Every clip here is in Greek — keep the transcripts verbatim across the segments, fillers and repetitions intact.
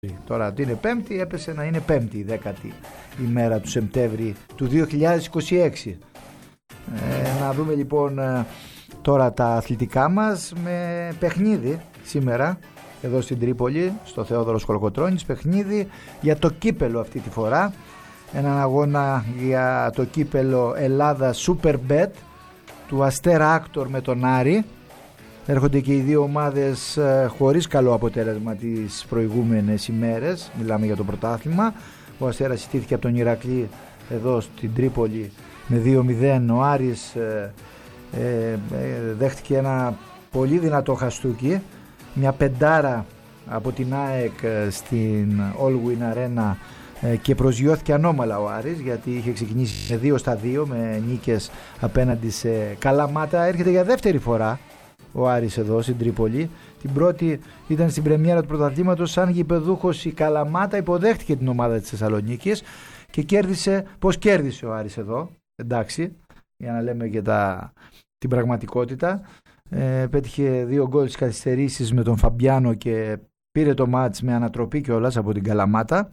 Τώρα ότι είναι Πέμπτη, έπεσε να είναι Πέμπτη η δέκατη ημέρα του Σεπτέμβρη του δύο χιλιάδες είκοσι έξι. Ε, να δούμε λοιπόν τώρα τα αθλητικά μας με παιχνίδι σήμερα εδώ στην Τρίπολη, στο Θεόδωρος Κολοκοτρώνης. Παιχνίδι για το κύπελο αυτή τη φορά. Έναν αγώνα για το κύπελο Ελλάδα Superbet του Αστέρα Άκτορ με τον Άρη. Έρχονται και οι δύο ομάδες χωρίς καλό αποτέλεσμα τις προηγούμενες ημέρες. Μιλάμε για το πρωτάθλημα. Ο Αστέρας ιτήθηκε από τον Ηρακλή εδώ στην Τρίπολη με δύο μηδέν. Ο Άρης ε, ε, δέχτηκε ένα πολύ δυνατό χαστούκι, μια πεντάρα από την ΑΕΚ στην All Win Arena ε, και προσγειώθηκε ανώμαλα ο Άρης, γιατί είχε ξεκινήσει με δύο στα δύο με νίκες απέναντι σε Καλαμάτα. Έρχεται για δεύτερη φορά ο Άρης εδώ στην Τρίπολη. Την πρώτη ήταν στην πρεμιέρα του πρωταθλήματος, σαν γηπεδούχος η Καλαμάτα υποδέχτηκε την ομάδα της Θεσσαλονίκης και κέρδισε. Πώς κέρδισε ο Άρης εδώ, εντάξει, για να λέμε και τα, την πραγματικότητα. Ε, πέτυχε δύο γκολ στις καθυστερήσεις με τον Φαμπιάνο και πήρε το μάτς με ανατροπή κιόλας από την Καλαμάτα.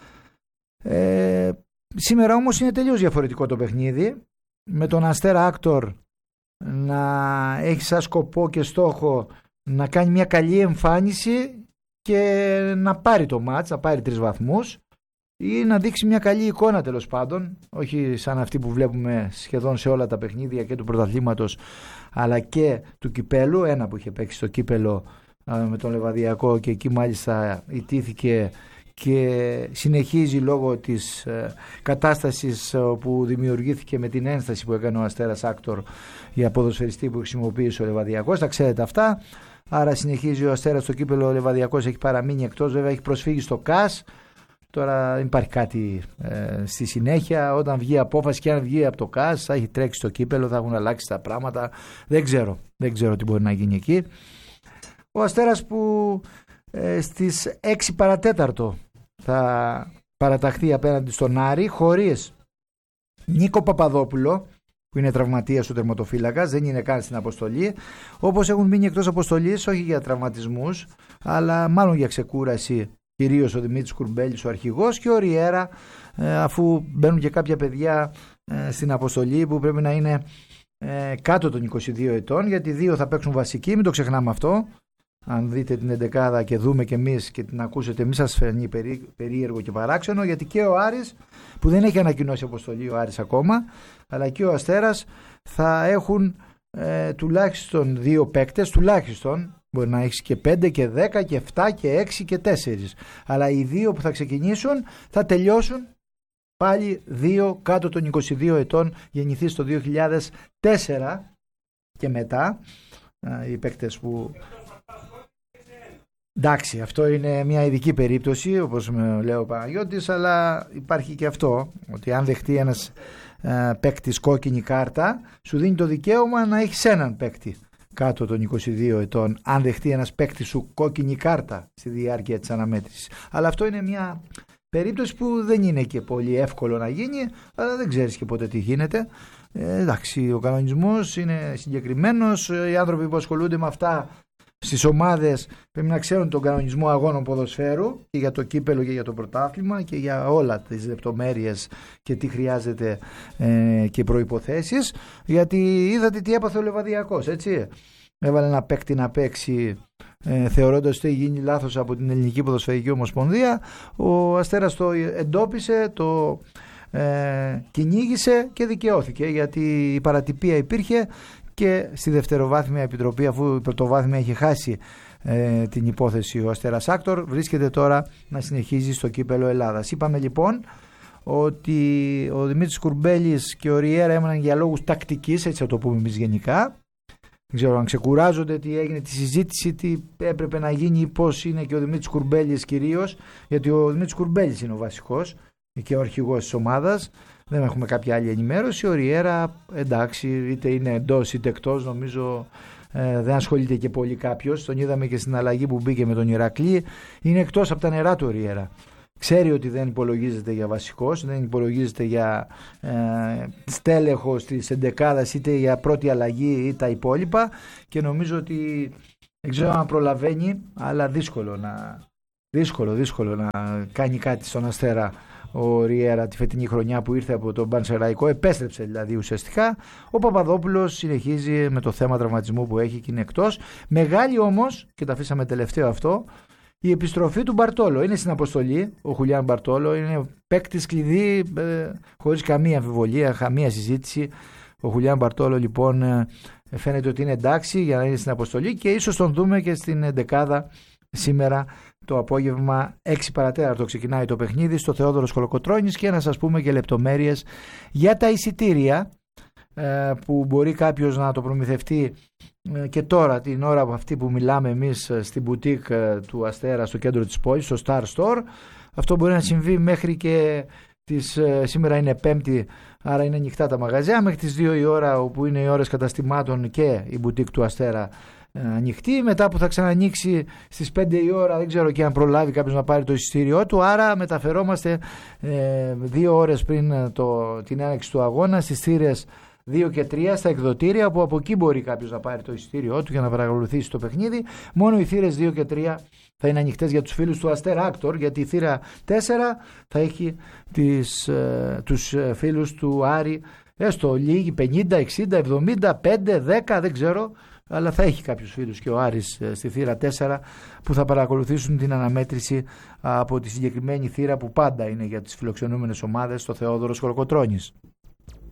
Ε, σήμερα όμως είναι τελείως διαφορετικό το παιχνίδι, με τον Αστέρα Άκτορ να έχει σαν σκοπό και στόχο να κάνει μια καλή εμφάνιση και να πάρει το μάτς, να πάρει τρεις βαθμούς ή να δείξει μια καλή εικόνα, τέλος πάντων, όχι σαν αυτή που βλέπουμε σχεδόν σε όλα τα παιχνίδια και του πρωταθλήματος αλλά και του κυπέλου. Ένα που είχε παίξει στο κύπελο με τον Λεβαδιακό και εκεί μάλιστα ιτήθηκε και συνεχίζει λόγω της ε, κατάστασης που δημιουργήθηκε με την ένσταση που έκανε ο Αστέρας Άκτορ για ποδοσφαιριστή που χρησιμοποίησε ο Λεβαδιακός. Τα ξέρετε αυτά. Άρα συνεχίζει ο Αστέρας στο κύπελο. Ο Λεβαδιακός έχει παραμείνει εκτός, βέβαια έχει προσφύγει στο ΚΑΣ. Τώρα δεν υπάρχει κάτι ε, στη συνέχεια. Όταν βγει απόφαση και αν βγει από το ΚΑΣ θα έχει τρέξει στο κύπελο, θα έχουν αλλάξει τα πράγματα. Δεν ξέρω, δεν ξέρω τι μπορεί να γίνει εκεί. Ο Αστέρας που ε, στις έξι παρατέταρτο θα παραταχθεί απέναντι στον Άρη χωρίς Νίκο Παπαδόπουλο, που είναι τραυματίας ο τερματοφύλακας, δεν είναι καν στην αποστολή. Όπως έχουν μείνει εκτός αποστολής, όχι για τραυματισμούς, αλλά μάλλον για ξεκούραση, κυρίως ο Δημήτρης Κουρμπέλης, ο αρχηγός, και ο Ριέρα, αφού μπαίνουν και κάποια παιδιά στην αποστολή που πρέπει να είναι κάτω των είκοσι δύο ετών, γιατί δύο θα παίξουν βασικοί, μην το ξεχνάμε αυτό. Αν δείτε την εντεκάδα και δούμε και εμείς και την ακούσετε, μη σας φαίνει περί, περίεργο και παράξενο, γιατί και ο Άρης, που δεν έχει ανακοινώσει αποστολή ο Άρης ακόμα, αλλά και ο Αστέρας θα έχουν ε, τουλάχιστον δύο παίκτες, τουλάχιστον, μπορεί να έχεις και πέντε και δέκα και επτά και έξι και τέσσερα, αλλά οι δύο που θα ξεκινήσουν θα τελειώσουν πάλι δύο κάτω των είκοσι δύο ετών, γεννηθεί στο δύο χιλιάδες τέσσερα και μετά, ε, οι παίκτες που... Εντάξει, αυτό είναι μια ειδική περίπτωση, όπως με λέει ο Παναγιώτης, αλλά υπάρχει και αυτό, ότι αν δεχτεί ένας ε, παίκτης κόκκινη κάρτα, σου δίνει το δικαίωμα να έχεις έναν παίκτη κάτω των είκοσι δύο ετών, αν δεχτεί ένας παίκτης σου κόκκινη κάρτα στη διάρκεια της αναμέτρησης. Αλλά αυτό είναι μια περίπτωση που δεν είναι και πολύ εύκολο να γίνει, αλλά δεν ξέρεις και ποτέ τι γίνεται. Ε, εντάξει, ο κανονισμός είναι συγκεκριμένος, οι άνθρωποι που ασχολούνται με αυτά στις ομάδες πρέπει να ξέρουν τον κανονισμό αγώνων ποδοσφαίρου και για το κύπελο και για το πρωτάθλημα και για όλα τις λεπτομέρειες και τι χρειάζεται ε, και προϋποθέσεις, γιατί είδατε τι έπαθε ο Λεβαδιακός, έτσι. Έβαλε ένα παίκτη να παίξει ε, θεωρώντας ότι έχει γίνει λάθος από την Ελληνική Ποδοσφαιρική Ομοσπονδία. Ο Αστέρας το εντόπισε, το ε, κυνήγησε και δικαιώθηκε, γιατί η παρατυπία υπήρχε και στη δευτεροβάθμια επιτροπή, αφού η πρωτοβάθμια έχει χάσει ε, την υπόθεση ο Αστέρας Άκτορ, βρίσκεται τώρα να συνεχίζει στο κύπελο Ελλάδας. Είπαμε λοιπόν ότι ο Δημήτρης Κουρμπέλης και ο Ριέρα έμεναν για λόγους τακτικής, έτσι θα το πούμε εμείς γενικά. Δεν ξέρω αν ξεκουράζονται, τι έγινε, τη συζήτηση, τι έπρεπε να γίνει, πώς είναι και ο Δημήτρης Κουρμπέλης κυρίως, γιατί ο Δημήτρης Κουρμπέλης είναι ο βασικός και ο αρχηγός της ομάδας. Δεν έχουμε κάποια άλλη ενημέρωση. Ο Ριέρα, εντάξει, είτε είναι εντός είτε εκτός, νομίζω ε, δεν ασχολείται και πολύ κάποιος. Τον είδαμε και στην αλλαγή που μπήκε με τον Ηρακλή. Είναι εκτός από τα νερά του ο Ριέρα. Ξέρει ότι δεν υπολογίζεται για βασικός, δεν υπολογίζεται για ε, στέλεχος της εντεκάδας, είτε για πρώτη αλλαγή ή τα υπόλοιπα, και νομίζω ότι δεν ξέρω αν προλαβαίνει, αλλά δύσκολο να, δύσκολο, δύσκολο να κάνει κάτι στον Αστέρα ο Ριέρα τη φετινή χρονιά που ήρθε από τον Πανσεραϊκό, επέστρεψε δηλαδή ουσιαστικά. Ο Παπαδόπουλος συνεχίζει με το θέμα τραυματισμού που έχει και είναι εκτός. Μεγάλη όμως, και το αφήσαμε τελευταίο αυτό, η επιστροφή του Μπαρτόλο. Είναι στην αποστολή ο Χουλιάν Μπαρτόλο, είναι παίκτης κλειδί ε, χωρίς καμία αμφιβολία, καμία συζήτηση. Ο Χουλιάν Μπαρτόλο λοιπόν ε, φαίνεται ότι είναι εντάξει για να είναι στην αποστολή και ίσως τον δούμε και στην εντεκάδα σήμερα το απόγευμα έξι παρατέταρτο ξεκινάει το παιχνίδι στο Θεόδωρος Κολοκοτρώνης και να σας πούμε και λεπτομέρειες για τα εισιτήρια ε, που μπορεί κάποιος να το προμηθευτεί ε, και τώρα την ώρα από αυτή που μιλάμε εμείς στην μπουτίκ ε, του Αστέρα στο κέντρο της πόλης, στο Star Store. Αυτό μπορεί να συμβεί μέχρι και τις, ε, σήμερα είναι Πέμπτη, άρα είναι ανοιχτά τα μαγαζιά μέχρι τις δύο η ώρα, όπου είναι οι ώρες καταστημάτων και η μπουτίκ του Αστέρα ανοιχτή, μετά που θα ξανανοίξει στις πέντε η ώρα, δεν ξέρω και αν προλάβει κάποιος να πάρει το εισιτήριό του, άρα μεταφερόμαστε ε, δύο ώρες πριν το, την άνοιξη του αγώνα στις θύρες δύο και τρία στα εκδοτήρια, που από εκεί μπορεί κάποιος να πάρει το εισιτήριό του για να παρακολουθήσει το παιχνίδι. Μόνο οι θύρες δύο και τρία θα είναι ανοιχτές για τους φίλους του Αστέρα Άκτορ, γιατί η θύρα τέσσερα θα έχει τις, ε, τους φίλους του Άρη, έστω λίγοι πενήντα, εξήντα, εβδομήντα, πέντε, δέκα, δεν ξέρω, αλλά θα έχει κάποιους φίλους και ο Άρης στη θύρα τέσσερα που θα παρακολουθήσουν την αναμέτρηση από τη συγκεκριμένη θύρα που πάντα είναι για τις φιλοξενούμενες ομάδες στο Θεόδωρος Κολοκοτρώνης.